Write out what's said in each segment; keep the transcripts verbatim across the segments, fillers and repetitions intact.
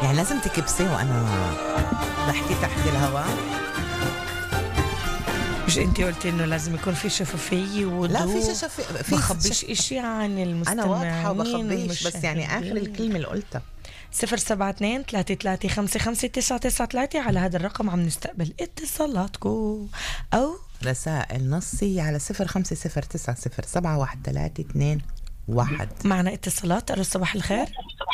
يعني لازم تكبسي وأنا بحكي تحت الهواء. مش انتي قلتي انه لازم يكون في شفافية ووضوح؟ لا في شفافية، في ما خبيش اشي عن المستمعين. أنا واضحة وبخبيش، بس يعني آخر الكلمة اللي قلتها. صفر سبعة اثنين ثلاثة ثلاثة خمسة خمسة تسعة تسعة ثلاثة. على هذا الرقم عم نستقبل اتصالاتكم أو رسائل نصية على صفر خمسة صفر تسعة صفر سبعة واحد ثلاثة اثنين واحد. معنا اتصالات. ألو صباح الخير.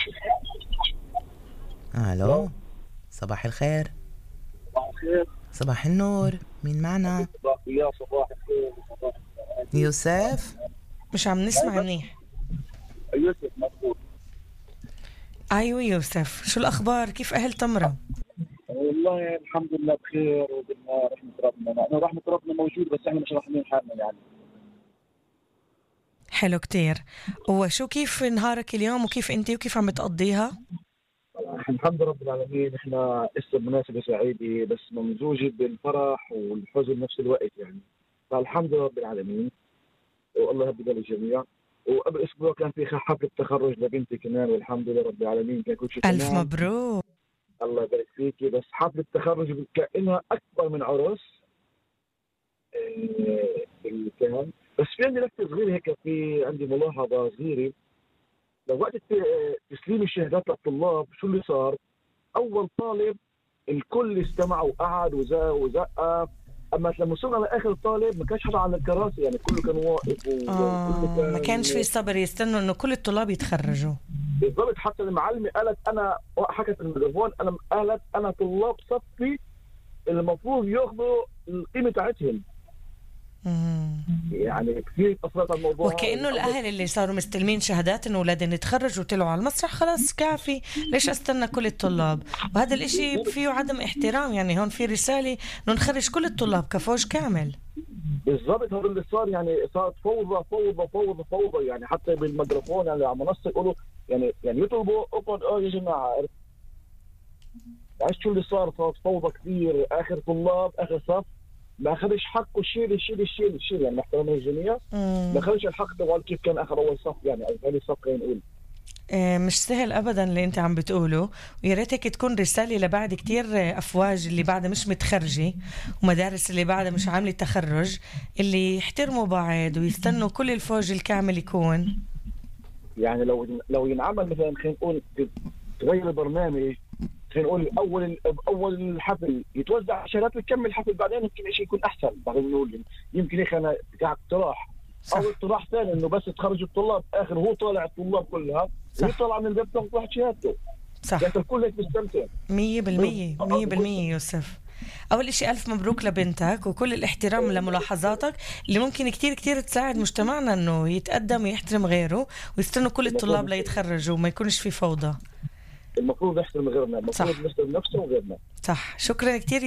ألو صباح الخير. صباح الخير. صباح النور. مين معنا؟ يا صباح الخير. يوسف. مش عم نسمع منيح. يوسف مظبوط. أيوة يوسف، شو الأخبار؟ كيف أهل تمرة؟ والله يعني الحمد لله بخير وبالله رحمة ربنا، يعني رحمة ربنا موجود بس احنا مش راحمين حالنا يعني. حلو كتير. وشو كيف نهارك اليوم وكيف انتي وكيف عم تقضيها؟ الحمد رب العالمين، احنا لسه بمناسبة سعيدة بس ممزوجة بالفرح والحزن نفس الوقت يعني، فالحمد لله رب العالمين والله يهدي للجميع. وقبل اسبوع كان في حفلة تخرج لبنتي كمان والحمد لله رب العالمين كان كل شيء تمام. ألف مبروك. الله يبارك فيكي. بس حفلة التخرج كأنها أكبر من عرس اللي كان. بس في عندي لفتة صغيرة هيك، في عندي ملاحظة صغيرة. لو وقت تسليم الشهادات للطلاب شو اللي صار؟ أول طالب الكل استمع وقعد وزق وزقف، أما لما وصلنا لآخر طالب ما كانش حدا على الكراسي، يعني كله كان واقف آه كان ما كانش في صبر يستنوا إنه كل الطلاب يتخرجوا. بالضبط. حتى المعلمة قالت أنا حكت في الميكروفون، أنا قالت أنا طلاب صفي المفروض ياخذوا القيمة تاعتهم. يعني كثير اثرت على الموضوع. وكأنه الأهل اللي صاروا مستلمين شهادات إنه أولادهم يتخرجوا وطلعوا على المسرح خلاص كافي، ليش أستنى كل الطلاب؟ وهذا الإشي فيه عدم احترام. يعني هون في رسالة إنه نخرج كل الطلاب كفوج كامل. بالضبط هذا اللي صار، يعني صارت فوضى فوضى فوضى فوضى يعني. حتى بالميكروفون يعني على المنصة يقولوا يعني يعني يطلبوا اقعد اه يا جماعة. عشت شو اللي صار؟ صارت فوضى كثير. آخر طلاب آخر صف ما أخذش حقه، شيل شيل شيل شيل يعني محترمين الجميع ما أخذش الحق تبعه كيف كان آخر أول صف يعني أو ثاني صف خلينا نقول. آه مش سهل أبدا اللي أنت عم بتقوله، ويا ريتك تكون رسالة لبعد كتير أفواج اللي بعدها مش متخرجة ومدارس اللي بعدها مش عاملة تخرج، اللي يحترموا بعض ويستنوا كل الفوج الكامل يكون. يعني لو لو ينعمل مثلا خلينا نقول تغير البرنامج، خلينا نقول اول اول الحفل يتوزع شهادات ويكمل الحفل بعدين يمكن شيء يكون احسن. بعدين نقول يمكن هيك انا اقتراح او اقتراح ثاني انه بس تخرج الطلاب اخر وهو طالع الطلاب كلها ويطلع من الباب تاخذ واحد شهادته. صح. يعني الكل هيك مستمتع. مية بالمية مية بالمية يوسف. أول إشي ألف مبروك لبنتك وكل الاحترام لملاحظاتك اللي ممكن كتير كتير تساعد مجتمعنا إنه يتقدم ويحترم غيره ويستنوا كل الطلاب ليتخرجوا وما يكونش في فوضى. المفروض نحترم غيرنا، المفروض نحترم نفسنا وغيرنا. صح. شكرا كتير